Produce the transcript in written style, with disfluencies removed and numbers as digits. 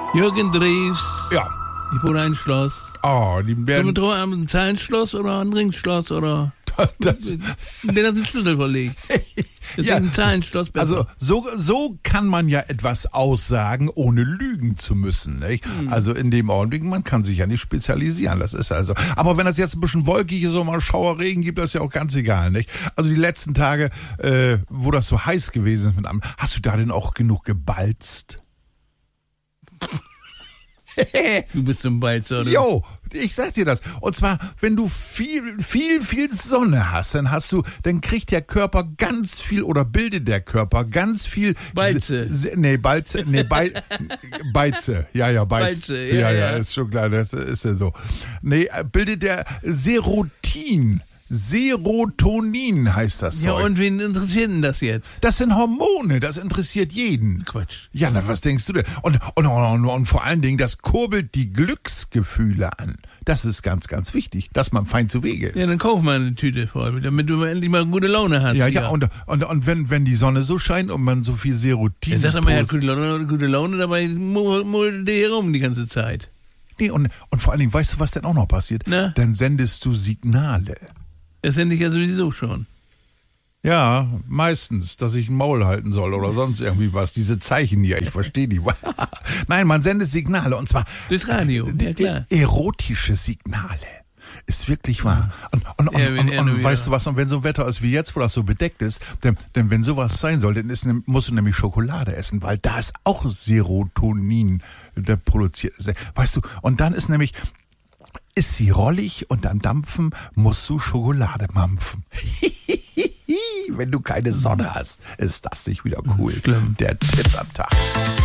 Jürgen Drews. Ja. Ich wohne ein Schloss. Oh, die Sollen wir werden... drauf ein Zahlenschloss oder ein Ringschloss oder... Das, Der hat einen Schlüssel verlegt. Das Ja. ist ein Zahlenschloss besser. also so kann man ja etwas aussagen, ohne lügen zu müssen. Nicht? Also in dem Augenblick, man kann sich ja nicht spezialisieren. Das ist also. Aber wenn das jetzt ein bisschen wolkig ist und mal Schauerregen gibt, das ist ja auch ganz egal. Nicht? Also die letzten Tage, wo das so heiß gewesen ist mit einem, hast du da denn auch genug gebalzt? Du bist so ein Balzer, oder? Jo, ich sag dir das. Und zwar, wenn du viel Sonne hast, dann kriegt der Körper ganz viel oder bildet der Körper ganz viel Balze. Beize. Ja, Beize. Balze, Ja, ja. ist schon klar, das ist ja so. Bildet der Serotonin heißt das Ja, Zeug. und wen interessiert denn das jetzt? Das sind Hormone, das interessiert jeden. Quatsch. Ja, na, was denkst du denn? Und vor allen Dingen, das kurbelt die Glücksgefühle an. Das ist ganz, ganz wichtig, dass man fein zu Wege ist. Ja, dann kauf mal eine Tüte voll, damit du endlich mal gute Laune hast. Ja, und wenn die Sonne so scheint und man so viel Serotin... Er sagt immer, er hat gute Laune, dabei mullt der hier rum die ganze Zeit. Nee, und vor allen Dingen, weißt du, was denn auch noch passiert? Na? Dann sendest du Signale. Das sende ich ja sowieso schon. Ja, meistens, dass ich ein Maul halten soll oder sonst irgendwie was. Diese Zeichen hier, ich verstehe die. Nein, man sendet Signale und zwar Durchs Radio, ja klar. erotische Signale. Ist wirklich wahr. Und weißt du was, und wenn so ein Wetter ist wie jetzt, wo das so bedeckt ist, denn wenn sowas sein soll, dann musst du nämlich Schokolade essen, weil da ist auch Serotonin, der produziert. Weißt du, und dann ist nämlich... Ist sie rollig und dann dampfen, musst du Schokolade mampfen. Wenn du keine Sonne hast, ist das nicht wieder cool. Schlimm. Der Tipp am Tag.